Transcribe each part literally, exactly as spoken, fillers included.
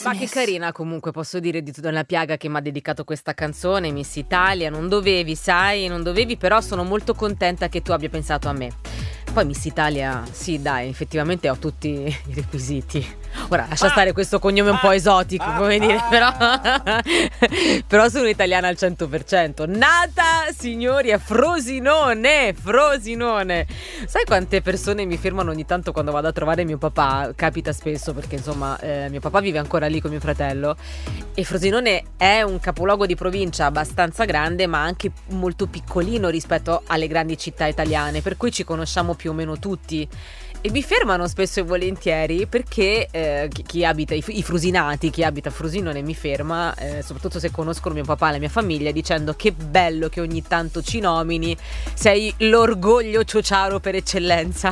Ma che carina comunque, posso dire, di Donna Piaga, che mi ha dedicato questa canzone, Miss Italia. Non dovevi, sai, non dovevi, però sono molto contenta che tu abbia pensato a me. Poi Miss Italia, sì dai, effettivamente ho tutti i requisiti. Ora, lascia Ah, stare questo cognome un po' ah, esotico, ah, come dire, ah. però però sono italiana al cento per cento. Nata, signori, a Frosinone, Frosinone. Sai quante persone mi fermano ogni tanto quando vado a trovare mio papà? Capita spesso perché insomma eh, mio papà vive ancora lì con mio fratello, e Frosinone è un capoluogo di provincia abbastanza grande, ma anche molto piccolino rispetto alle grandi città italiane, per cui ci conosciamo più o meno tutti. E mi fermano spesso e volentieri perché eh, chi, chi abita, i, i frusinati, chi abita a Frosinone mi ferma, eh, soprattutto se conoscono mio papà e la mia famiglia, dicendo: che bello che ogni tanto ci nomini, sei l'orgoglio ciociaro per eccellenza.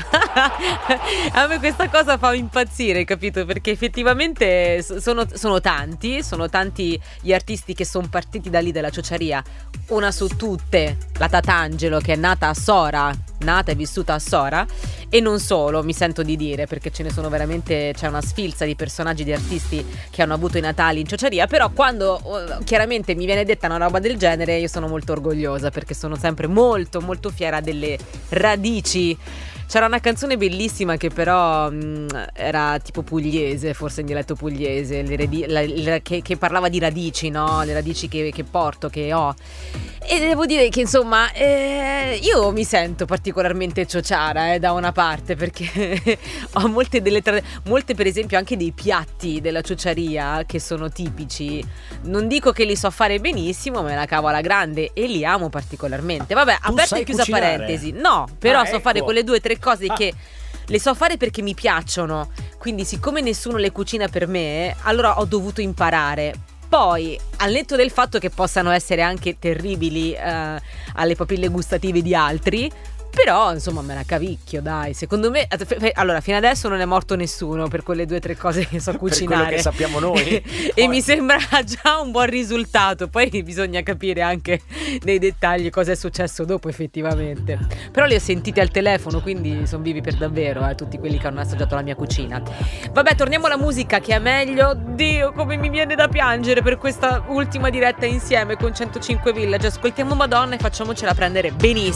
A me questa cosa fa impazzire, capito? Perché effettivamente sono, sono tanti, sono tanti gli artisti che sono partiti da lì, dalla ciociaria. Una su tutte, la Tatangelo, che è nata a Sora, nata e vissuta a Sora, e non solo, mi sento di dire, perché ce ne sono veramente, c'è una sfilza di personaggi, di artisti che hanno avuto i natali in ciociaria. Però quando uh, chiaramente mi viene detta una roba del genere, io sono molto orgogliosa, perché sono sempre molto molto fiera delle radici. C'era una canzone bellissima che però mh, era tipo pugliese, forse in dialetto pugliese, le radi- la, la, che, che parlava di radici, no? Le radici che, che porto, che ho. E devo dire che insomma eh, io mi sento particolarmente ciociara eh, da una parte, perché ho molte delle tra- molte per esempio anche dei piatti della ciociaria che sono tipici. Non dico che li so fare benissimo, me la cavo alla grande e li amo particolarmente. Vabbè, Tu aperta sai e chiusa cucinare? parentesi. No, però Ah, so ecco. fare quelle due o tre cose Ah. che le so fare perché mi piacciono. Quindi siccome nessuno le cucina per me, allora ho dovuto imparare. Poi, al netto del fatto che possano essere anche terribili eh, alle papille gustative di altri, però insomma me la cavicchio, dai. Secondo me, allora, fino adesso non è morto nessuno per quelle due o tre cose che so cucinare. Per quello che sappiamo noi. E Poi- mi sembra già un buon risultato. Poi bisogna capire anche nei dettagli cosa è successo dopo effettivamente. Però li ho sentiti al telefono, quindi sono vivi per davvero, eh, tutti quelli che hanno assaggiato la mia cucina. Vabbè, torniamo alla musica, che è meglio. Dio, come mi viene da piangere per questa ultima diretta insieme con centocinque Village. Ascoltiamo Madonna e facciamocela prendere benissimo.